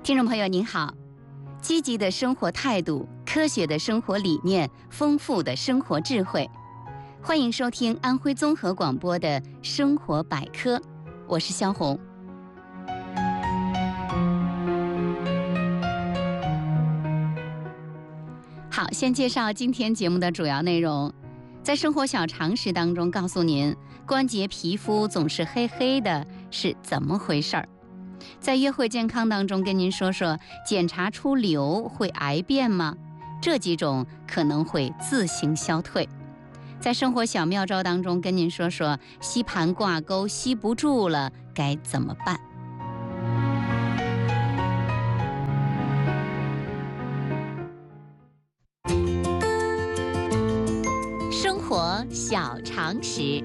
听众朋友您好，积极的生活态度，科学的生活理念，丰富的生活智慧，欢迎收听安徽综合广播的生活百科，我是肖红。好，先介绍今天节目的主要内容。在生活小常识当中告诉您，关节皮肤总是黑黑的是怎么回事儿。在约会健康当中跟您说说，检查出瘤会癌变吗？这几种可能会自行消退。在生活小妙招当中跟您说说，吸盘挂钩吸不住了该怎么办？生活小常识。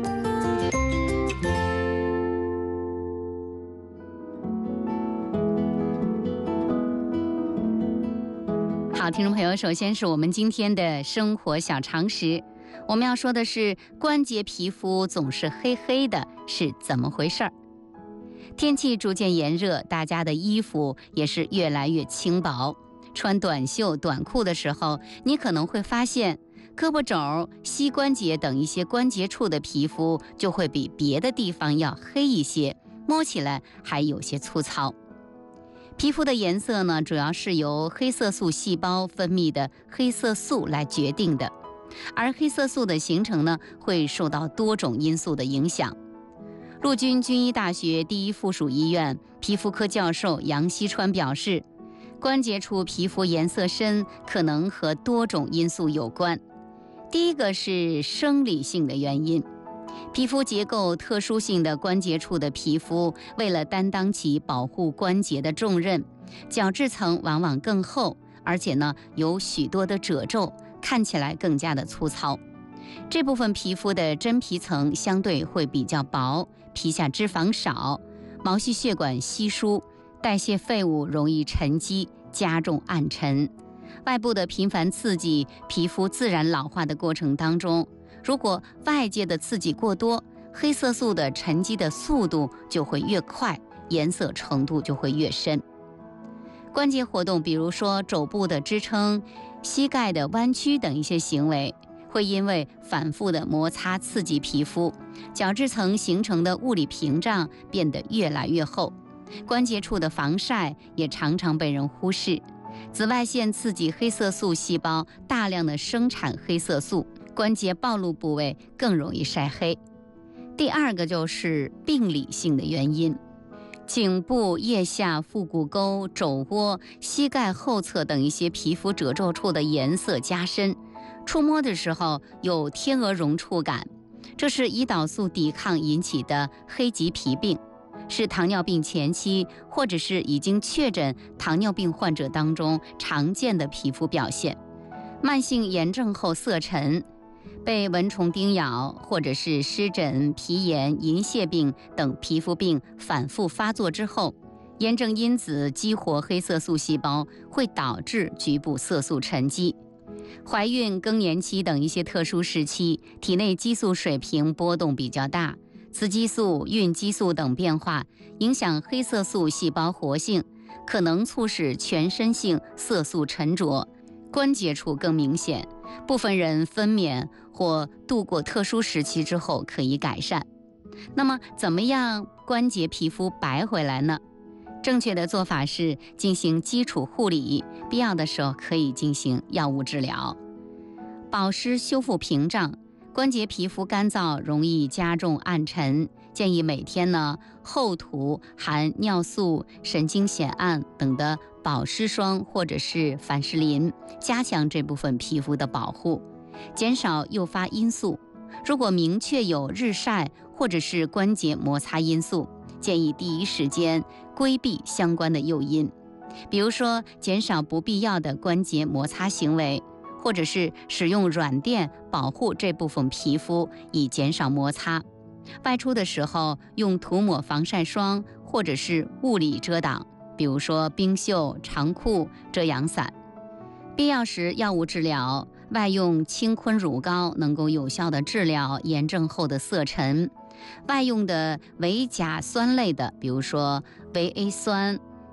好，听众朋友，首先是我们今天的生活小常识。我们要说的是，关节皮肤总是黑黑的是怎么回事儿？天气逐渐炎热，大家的衣服也是越来越轻薄。穿短袖短裤的时候，你可能会发现胳膊肘、膝关节等一些关节处的皮肤就会比别的地方要黑一些，摸起来还有些粗糙。皮肤的颜色呢，主要是由黑色素细胞分泌的黑色素来决定的，而黑色素的形成呢，会受到多种因素的影响。陆军军医大学第一附属医院皮肤科教授杨锡川表示，关节处皮肤颜色深可能和多种因素有关。第一个是生理性的原因，皮肤结构特殊性的关节处的皮肤，为了担当起保护关节的重任，角质层往往更厚，而且呢有许多的褶皱，看起来更加的粗糙。这部分皮肤的真皮层相对会比较薄，皮下脂肪少，毛细血管稀疏，代谢废物容易沉积，加重暗沉。外部的频繁刺激，皮肤自然老化的过程当中，如果外界的刺激过多，黑色素的沉积的速度就会越快，颜色程度就会越深。关节活动，比如说肘部的支撑、膝盖的弯曲等一些行为，会因为反复的摩擦刺激皮肤，角质层形成的物理屏障变得越来越厚。关节处的防晒也常常被人忽视，紫外线刺激黑色素细胞大量的生产黑色素，关节暴露部位更容易晒黑。第二个就是病理性的原因，颈部、腋下、腹股沟、肘窝、膝盖后侧等一些皮肤褶皱处的颜色加深，触摸的时候有天鹅绒触感，这是胰岛素抵抗引起的黑棘皮病，是糖尿病前期或者是已经确诊糖尿病患者当中常见的皮肤表现。慢性炎症后色沉，被蚊虫叮咬，或者是湿疹、皮炎、银屑病等皮肤病反复发作之后，炎症因子激活黑色素细胞，会导致局部色素沉积。怀孕、更年期等一些特殊时期，体内激素水平波动比较大，雌激素、孕激素等变化影响黑色素细胞活性，可能促使全身性色素沉着，关节处更明显。部分人分娩或度过特殊时期之后可以改善。那么怎么样关节皮肤白回来呢？正确的做法是进行基础护理，必要的时候可以进行药物治疗。保湿修复屏障，关节皮肤干燥容易加重暗沉，建议每天呢厚涂含尿素、神经酰胺等的保湿霜或者是凡士林，加强这部分皮肤的保护，减少诱发因素。如果明确有日晒或者是关节摩擦因素，建议第一时间规避相关的诱因，比如说减少不必要的关节摩擦行为，或者是使用软垫保护这部分皮肤，以减少摩擦。外出的时候用涂抹防晒霜或者是物理遮挡，比如说冰袖、长裤、遮阳伞。必要时药物治疗，外用青坤乳膏能够有效的治疗炎症后的色沉。外用的维甲酸类的，比如说维 A 酸、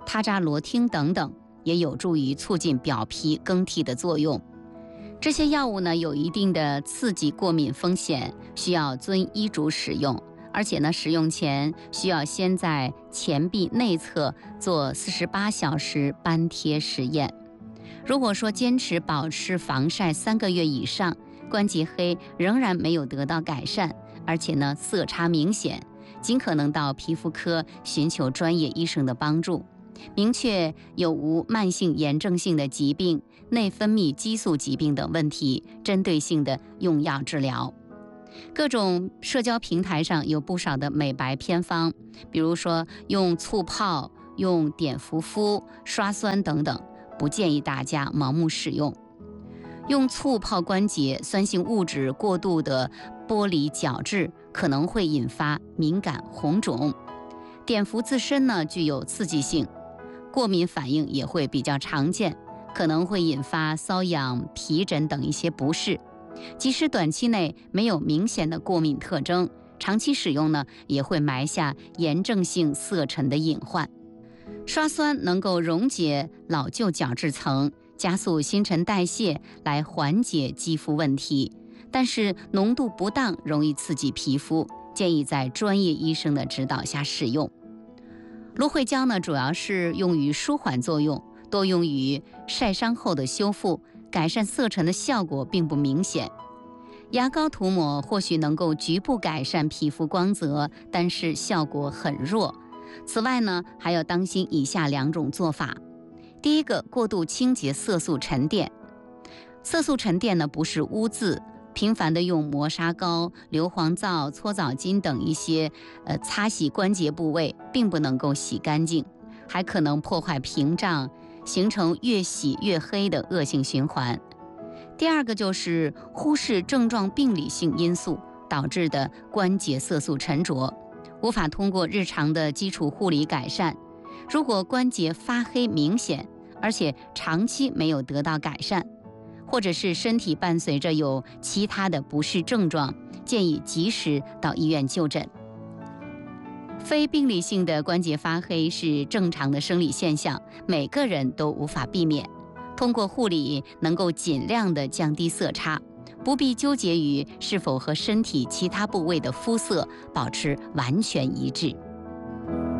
他扎罗汀等等，也有助于促进表皮更替的作用。这些药物呢，有一定的刺激过敏风险，需要遵医嘱使用。而且呢，使用前需要先在前臂内侧做48小时斑贴实验。如果说坚持保持防晒3个月以上，关节黑仍然没有得到改善，而且呢色差明显，尽可能到皮肤科寻求专业医生的帮助，明确有无慢性炎症性的疾病、内分泌激素疾病等问题，针对性的用药治疗。各种社交平台上有不少的美白偏方，比如说用醋泡、用碘伏敷、刷酸等等，不建议大家盲目使用。用醋泡关节，酸性物质过度的剥离角质，可能会引发敏感红肿。碘伏自身呢具有刺激性，过敏反应也会比较常见，可能会引发瘙痒、皮疹等一些不适。即使短期内没有明显的过敏特征，长期使用呢也会埋下炎症性色沉的隐患。刷酸能够溶解老旧角质层，加速新陈代谢，来缓解肌肤问题，但是浓度不当容易刺激皮肤，建议在专业医生的指导下使用。芦荟胶呢主要是用于舒缓作用，多用于晒伤后的修复，改善色沉的效果并不明显。牙膏涂抹或许能够局部改善皮肤光泽，但是效果很弱。此外呢，还要当心以下2种做法。第一个，过度清洁色素沉淀。色素沉淀呢不是污渍，频繁的用磨砂膏、硫磺皂、搓澡巾等一些擦洗关节部位，并不能够洗干净，还可能破坏屏障，形成越洗越黑的恶性循环。第二个就是忽视症状病理性因素导致的关节色素沉着，无法通过日常的基础护理改善。如果关节发黑明显，而且长期没有得到改善，或者是身体伴随着有其他的不适症状，建议及时到医院就诊。非病理性的关节发黑是正常的生理现象，每个人都无法避免。通过护理能够尽量的降低色差，不必纠结于是否和身体其他部位的肤色保持完全一致。